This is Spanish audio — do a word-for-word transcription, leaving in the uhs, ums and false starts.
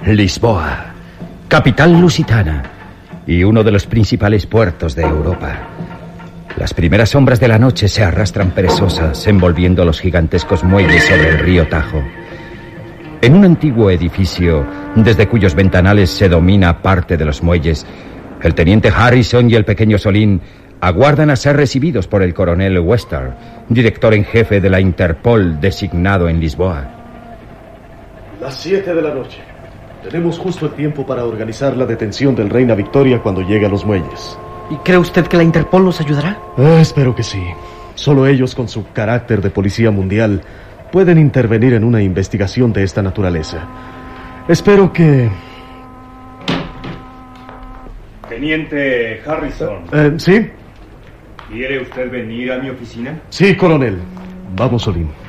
Lisboa, capital lusitana y uno de los principales puertos de Europa. Las primeras sombras de la noche se arrastran perezosas, envolviendo los gigantescos muelles sobre el río Tajo. En un antiguo edificio, desde cuyos ventanales se domina parte de los muelles, el teniente Harrison y el pequeño Solín aguardan a ser recibidos por el coronel Wester, director en jefe de la Interpol designado en Lisboa. Las siete de la noche. Tenemos justo el tiempo para organizar la detención del Reina Victoria cuando llegue a los muelles. ¿Y cree usted que la Interpol nos ayudará? Eh, espero que sí. Solo ellos, con su carácter de policía mundial, pueden intervenir en una investigación de esta naturaleza. Espero que... Teniente Harrison. Eh, ¿Sí? ¿Quiere usted venir a mi oficina? Sí, coronel. Vamos, Solín.